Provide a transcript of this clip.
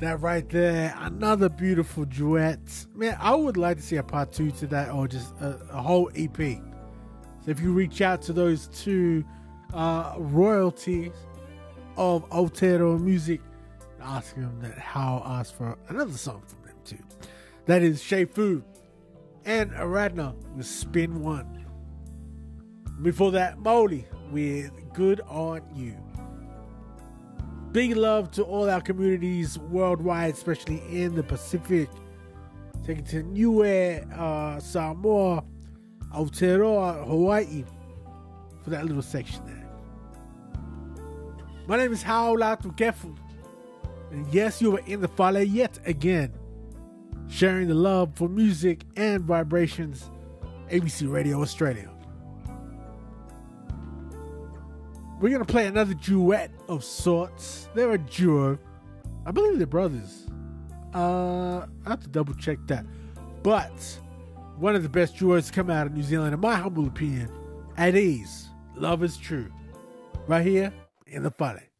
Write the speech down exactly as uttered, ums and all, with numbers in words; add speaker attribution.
Speaker 1: That right there, another beautiful duet. Man, I would like to see a part two to that, or just a, a whole E P. So if you reach out to those two uh, royalties of Aotearoa music, ask them that how ask for another song from them too. That is Shay Fu and Aradna with Spin One. Before that, Molly with Good On You. Big love to all our communities worldwide, especially in the Pacific. Taking to Niue, uh, Samoa, Aotearoa, Hawaii for that little section there. My name is Haolatu Kefu. And yes, you are in the Fale yet again. Sharing the love for music and vibrations. A B C Radio Australia. We're going to play another duet of sorts. They're a duo. I believe they're brothers. Uh, I have to double check that. But one of the best duos to come out of New Zealand, in my humble opinion, at ease. Love is True. Right here in the Fale.